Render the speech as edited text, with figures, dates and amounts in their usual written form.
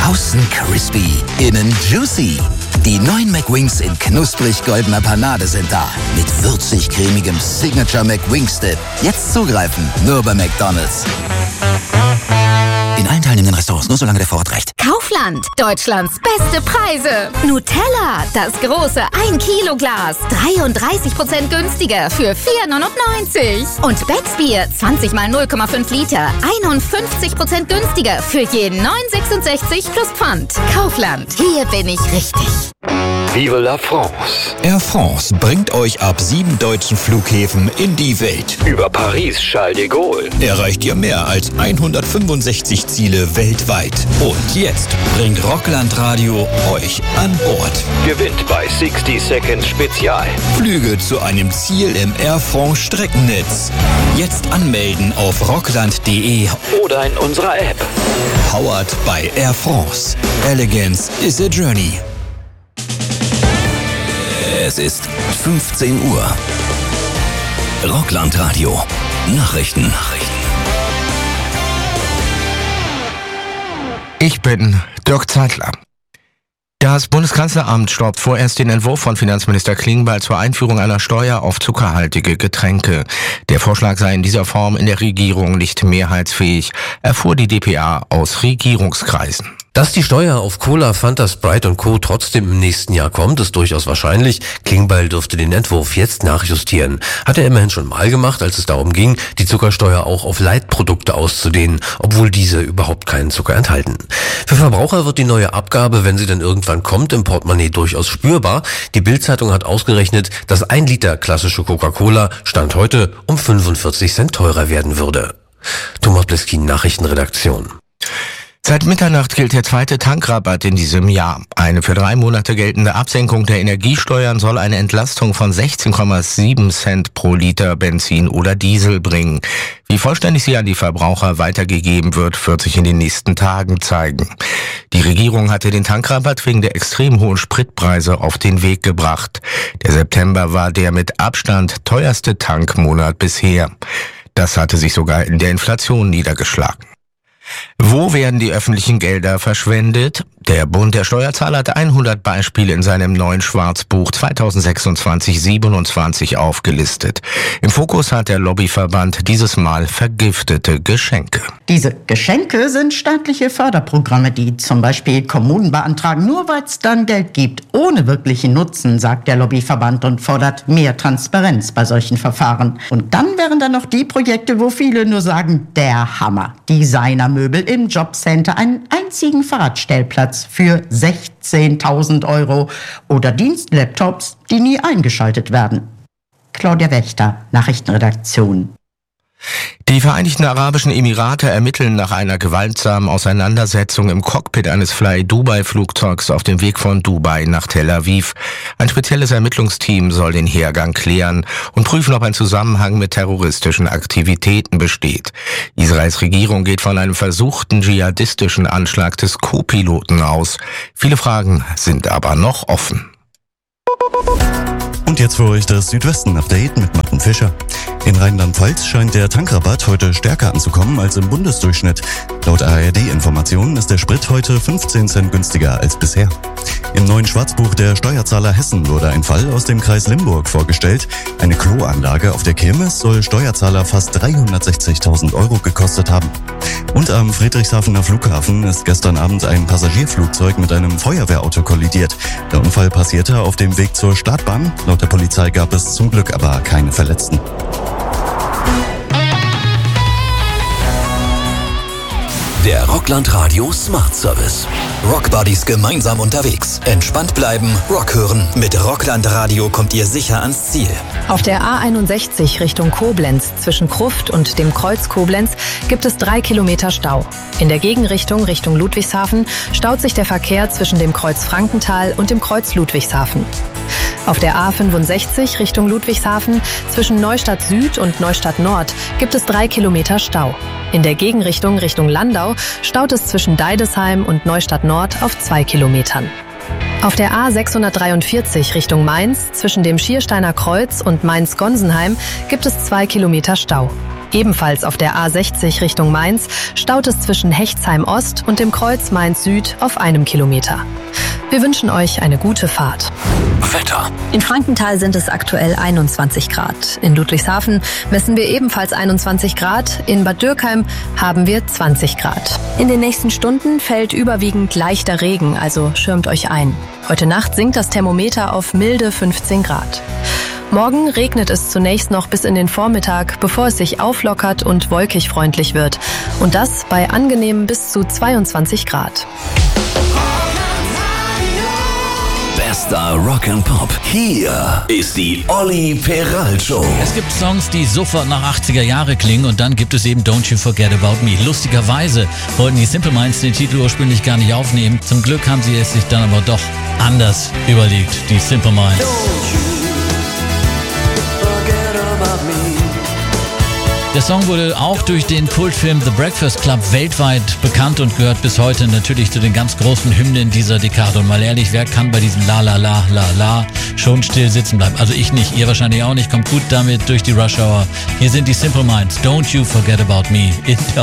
Außen crispy, innen juicy. Die neuen McWings in knusprig-goldener Panade sind da. Mit würzig-cremigem Signature McWings-Dip. Jetzt zugreifen, nur bei McDonald's. In allen teilnehmenden Restaurants, nur solange der Vorrat reicht. Kaufland, Deutschlands beste Preise. Nutella, das große 1-Kilo-Glas. 33% günstiger für 4,99. Und Becksbier, 20 mal 0,5 Liter. 51% günstiger für jeden 9,66 plus Pfand. Kaufland, hier bin ich richtig. Vive la France. Air France bringt euch ab 7 deutschen Flughäfen in die Welt. Über Paris, Charles de Gaulle. Erreicht ihr mehr als 165 Ziele weltweit. Und jetzt bringt Rockland Radio euch an Bord. Gewinnt bei 60 Seconds Spezial. Flüge zu einem Ziel im Air France Streckennetz. Jetzt anmelden auf rockland.de oder in unserer App. Powered by Air France. Elegance is a journey. Es ist 15 Uhr. Rockland Radio. Nachrichten. Ich bin Dirk Zeitler. Das Bundeskanzleramt stoppt vorerst den Entwurf von Finanzminister Klingbeil zur Einführung einer Steuer auf zuckerhaltige Getränke. Der Vorschlag sei in dieser Form in der Regierung nicht mehrheitsfähig, erfuhr die dpa aus Regierungskreisen. Dass die Steuer auf Cola, Fanta, Sprite und Co. trotzdem im nächsten Jahr kommt, ist durchaus wahrscheinlich. Klingbeil dürfte den Entwurf jetzt nachjustieren. Hat er immerhin schon mal gemacht, als es darum ging, die Zuckersteuer auch auf Leitprodukte auszudehnen, obwohl diese überhaupt keinen Zucker enthalten. Für Verbraucher wird die neue Abgabe, wenn sie dann irgendwann kommt, im Portemonnaie durchaus spürbar. Die Bild-Zeitung hat ausgerechnet, dass 1 Liter klassische Coca-Cola Stand heute um 45 Cent teurer werden würde. Thomas Bleskin, Nachrichtenredaktion. Seit Mitternacht gilt der zweite Tankrabatt in diesem Jahr. Eine für 3 Monate geltende Absenkung der Energiesteuern soll eine Entlastung von 16,7 Cent pro Liter Benzin oder Diesel bringen. Wie vollständig sie an die Verbraucher weitergegeben wird sich in den nächsten Tagen zeigen. Die Regierung hatte den Tankrabatt wegen der extrem hohen Spritpreise auf den Weg gebracht. Der September war der mit Abstand teuerste Tankmonat bisher. Das hatte sich sogar in der Inflation niedergeschlagen. Wo werden die öffentlichen Gelder verschwendet? Der Bund der Steuerzahler hat 100 Beispiele in seinem neuen Schwarzbuch 2026-27 aufgelistet. Im Fokus hat der Lobbyverband dieses Mal vergiftete Geschenke. Diese Geschenke sind staatliche Förderprogramme, die zum Beispiel Kommunen beantragen, nur weil es dann Geld gibt, ohne wirklichen Nutzen, sagt der Lobbyverband und fordert mehr Transparenz bei solchen Verfahren. Und dann wären da noch die Projekte, wo viele nur sagen, der Hammer. Designermöbel im Jobcenter, einen einzigen Fahrradstellplatz für 16.000 € oder Dienstlaptops, die nie eingeschaltet werden. Claudia Wächter, Nachrichtenredaktion. Die Vereinigten Arabischen Emirate ermitteln nach einer gewaltsamen Auseinandersetzung im Cockpit eines Fly-Dubai-Flugzeugs auf dem Weg von Dubai nach Tel Aviv. Ein spezielles Ermittlungsteam soll den Hergang klären und prüfen, ob ein Zusammenhang mit terroristischen Aktivitäten besteht. Israels Regierung geht von einem versuchten dschihadistischen Anschlag des Co-Piloten aus. Viele Fragen sind aber noch offen. Und jetzt für euch das Südwesten-Update mit Martin Fischer. In Rheinland-Pfalz scheint der Tankrabatt heute stärker anzukommen als im Bundesdurchschnitt. Laut ARD-Informationen ist der Sprit heute 15 Cent günstiger als bisher. Im neuen Schwarzbuch der Steuerzahler Hessen wurde ein Fall aus dem Kreis Limburg vorgestellt. Eine Kloanlage auf der Kirmes soll Steuerzahler fast 360.000 € gekostet haben. Und am Friedrichshafener Flughafen ist gestern Abend ein Passagierflugzeug mit einem Feuerwehrauto kollidiert. Der Unfall passierte auf dem Weg zur Startbahn. Laut der Polizei gab es zum Glück aber keine Verletzten. Der Rockland Radio Smart Service. Rockbuddies gemeinsam unterwegs. Entspannt bleiben, Rock hören. Mit Rockland Radio kommt ihr sicher ans Ziel. Auf der A61 Richtung Koblenz zwischen Krufft und dem Kreuz Koblenz gibt es 3 Kilometer Stau. In der Gegenrichtung Richtung Ludwigshafen staut sich der Verkehr zwischen dem Kreuz Frankenthal und dem Kreuz Ludwigshafen. Auf der A65 Richtung Ludwigshafen zwischen Neustadt Süd und Neustadt Nord gibt es 3 Kilometer Stau. In der Gegenrichtung Richtung Landau staut es zwischen Deidesheim und Neustadt Nord auf 2 Kilometern. Auf der A643 Richtung Mainz zwischen dem Schiersteiner Kreuz und Mainz-Gonsenheim gibt es 2 Kilometer Stau. Ebenfalls auf der A60 Richtung Mainz staut es zwischen Hechtsheim Ost und dem Kreuz Mainz Süd auf 1 Kilometer. Wir wünschen euch eine gute Fahrt. Wetter. In Frankenthal sind es aktuell 21 Grad. In Ludwigshafen messen wir ebenfalls 21 Grad. In Bad Dürkheim haben wir 20 Grad. In den nächsten Stunden fällt überwiegend leichter Regen, also schirmt euch ein. Heute Nacht sinkt das Thermometer auf milde 15 Grad. Morgen regnet es zunächst noch bis in den Vormittag, bevor es sich auflockert und wolkig freundlich wird. Und das bei angenehmen bis zu 22 Grad. Bester Rock and Pop. Hier ist die Olli Peral Show. Es gibt Songs, die sofort nach 80er Jahre klingen und dann gibt es eben Don't You Forget About Me. Lustigerweise wollten die Simple Minds den Titel ursprünglich gar nicht aufnehmen. Zum Glück haben sie es sich dann aber doch anders überlegt, die Simple Minds. Der Song wurde auch durch den Kultfilm The Breakfast Club weltweit bekannt und gehört bis heute natürlich zu den ganz großen Hymnen dieser Dekade. Und mal ehrlich, wer kann bei diesem La La La La La schon still sitzen bleiben? Also ich nicht, ihr wahrscheinlich auch nicht. Kommt gut damit durch die Rush Hour. Hier sind die Simple Minds. Don't You Forget About Me in der